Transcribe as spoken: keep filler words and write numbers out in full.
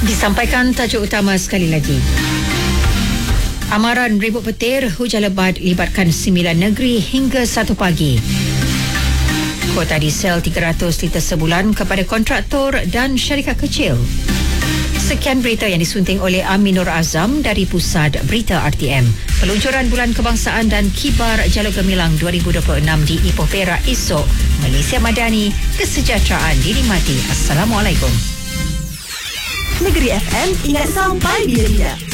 Disampaikan tajuk utama sekali lagi. Amaran ribut petir, hujan lebat libatkan sembilan negeri hingga satu pagi. Kuota diesel tiga ratus liter sebulan kepada kontraktor dan syarikat kecil. Sekian berita yang disunting oleh Aminur Azam dari Pusat Berita R T M. Peluncuran Bulan Kebangsaan dan Kibar Jalur Gemilang dua ribu dua puluh enam di Ipoh Perak esok. Malaysia Madani, kesejahteraan dinikmati. Assalamualaikum. Negeri F M, ingat sampai bila tidak.